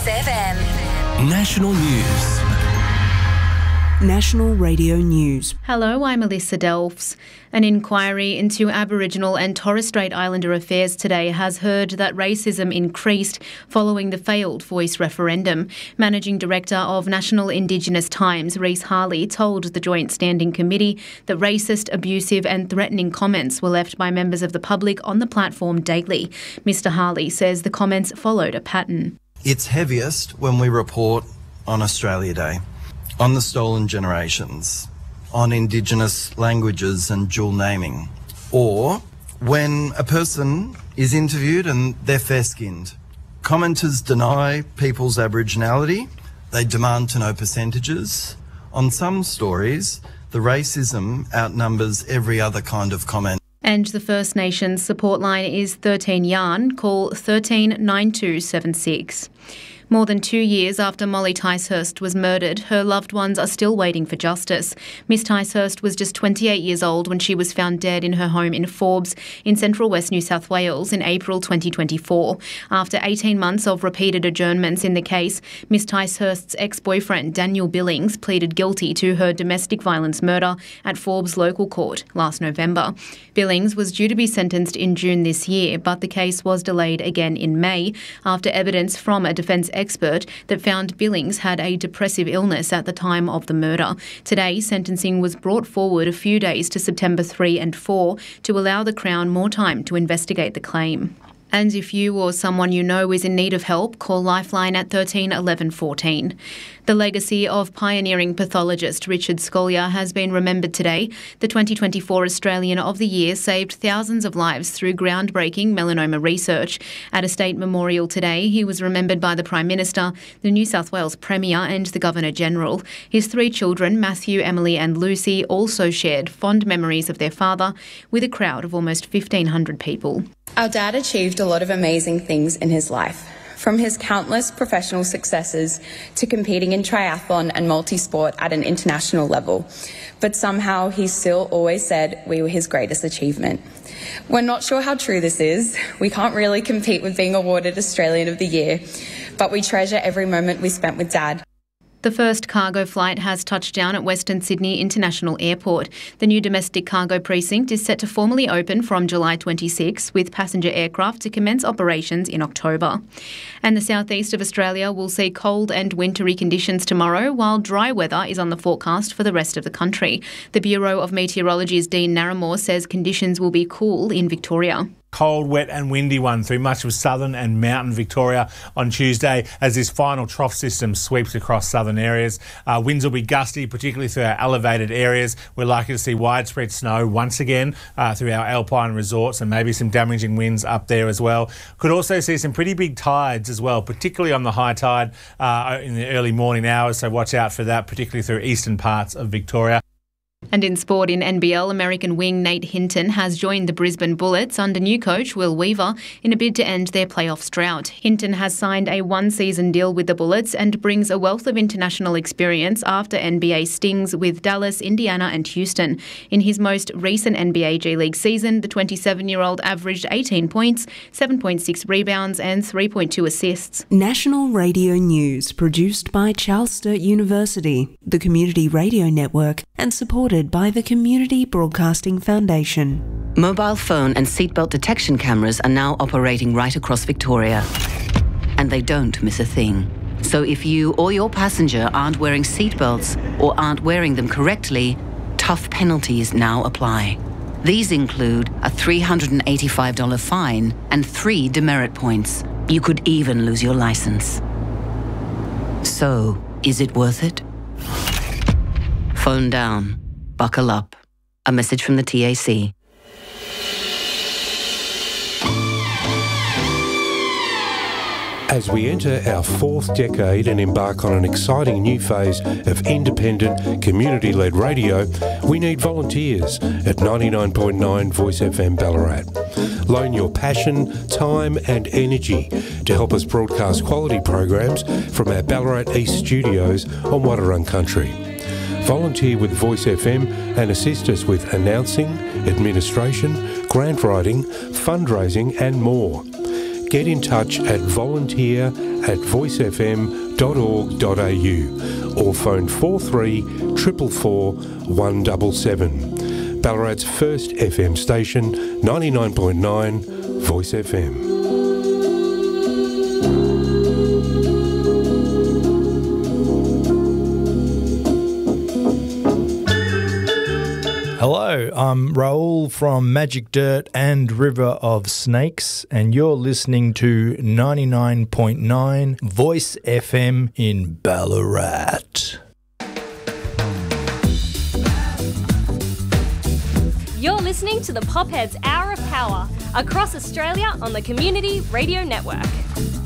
Voice FM. National News. National Radio News. Hello, I'm Alyssa Delphs. An inquiry into Aboriginal and Torres Strait Islander affairs today has heard that racism increased following the failed Voice referendum. Managing Director of National Indigenous Times, Reece Harley, told the Joint Standing Committee that racist, abusive and threatening comments were left by members of the public on the platform daily. Mr Harley says the comments followed a pattern. It's heaviest when we report on Australia Day, on the stolen generations, on Indigenous languages and dual naming, or when a person is interviewed and they're fair-skinned. Commenters deny people's Aboriginality, they demand to know percentages. On some stories, the racism outnumbers every other kind of comment. And the First Nations support line is 13 Yarn. Call 139276. More than 2 years after Molly Ticehurst was murdered, her loved ones are still waiting for justice. Miss Ticehurst was just 28 years old when she was found dead in her home in Forbes in central west New South Wales in April 2024. After 18 months of repeated adjournments in the case, Miss Ticehurst's ex-boyfriend Daniel Billings pleaded guilty to her domestic violence murder at Forbes local court last November. Billings was due to be sentenced in June this year, but the case was delayed again in May after evidence from a defence expert that found Billings had a depressive illness at the time of the murder. Today, sentencing was brought forward a few days to September 3 and 4 to allow the Crown more time to investigate the claim. And if you or someone you know is in need of help, call Lifeline at 13 11 14. The legacy of pioneering pathologist Richard Scolyer has been remembered today. The 2024 Australian of the Year saved thousands of lives through groundbreaking melanoma research. At a state memorial today, he was remembered by the Prime Minister, the New South Wales Premier and the Governor-General. His 3 children, Matthew, Emily and Lucy, also shared fond memories of their father with a crowd of almost 1,500 people. Our dad achieved a lot of amazing things in his life, from his countless professional successes to competing in triathlon and multi-sport at an international level. But somehow he still always said we were his greatest achievement. We're not sure how true this is. We can't really compete with being awarded Australian of the Year, but we treasure every moment we spent with Dad. The first cargo flight has touched down at Western Sydney International Airport. The new domestic cargo precinct is set to formally open from July 26, with passenger aircraft to commence operations in October. And the southeast of Australia will see cold and wintry conditions tomorrow, while dry weather is on the forecast for the rest of the country. The Bureau of Meteorology's Dean Narramore says conditions will be cool in Victoria. Cold, wet and windy one through much of southern and mountain Victoria on Tuesday as this final trough system sweeps across southern areas. Winds will be gusty, particularly through our elevated areas. We're likely to see widespread snow once again through our alpine resorts and maybe some damaging winds up there as well. Could also see some pretty big tides as well, particularly on the high tide in the early morning hours, so watch out for that, particularly through eastern parts of Victoria. And in sport in NBL, American wing Nate Hinton has joined the Brisbane Bullets under new coach Will Weaver in a bid to end their playoffs drought. Hinton has signed a one-season deal with the Bullets and brings a wealth of international experience after NBA stings with Dallas, Indiana and Houston. In his most recent NBA G League season, the 27-year-old averaged 18 points, 7.6 rebounds and 3.2 assists. National Radio News, produced by Charles Sturt University, the Community Radio Network, and supported by the Community Broadcasting Foundation. Mobile phone and seatbelt detection cameras are now operating right across Victoria. And they don't miss a thing. So if you or your passenger aren't wearing seatbelts or aren't wearing them correctly, tough penalties now apply. These include a $385 fine and 3 demerit points. You could even lose your license. So, is it worth it? Phone down. Buckle up. A message from the TAC. As we enter our 4th decade and embark on an exciting new phase of independent, community-led radio, we need volunteers at 99.9 Voice FM Ballarat. Loan your passion, time and energy to help us broadcast quality programs from our Ballarat East studios on Wadawurrung Country. Volunteer with Voice FM and assist us with announcing, administration, grant writing, fundraising and more. get in touch at volunteer@voicefm.org.au or phone 43 444 177. Ballarat's first FM station, 99.9 Voice FM. Hello, I'm Raoul from Magic Dirt and River of Snakes, and you're listening to 99.9 Voice FM in Ballarat. You're listening to the Popheads Hour of Power across Australia on the Community Radio Network.